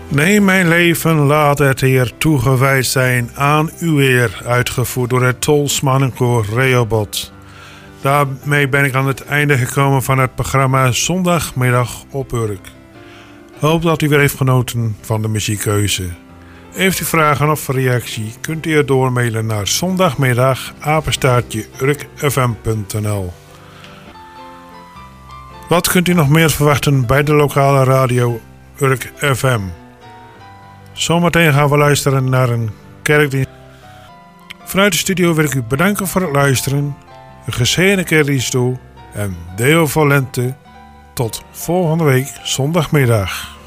Neem mijn leven, laat het Heer toegewijd zijn aan uw eer, uitgevoerd door het Tolsmannenkoor Rehoboth. Daarmee ben ik aan het einde gekomen van het programma Zondagmiddag op Urk. Hoop dat u weer heeft genoten van de muziekkeuze. Heeft u vragen of reactie, kunt u er doormailen naar zondagmiddag@urkfm.nl. Wat kunt u nog meer verwachten bij de lokale radio Urk FM? Zometeen gaan we luisteren naar een kerkdienst. Vanuit de studio wil ik u bedanken voor het luisteren. Een gezegende kerkdienst toe en Deo Volente. Tot volgende week zondagmiddag.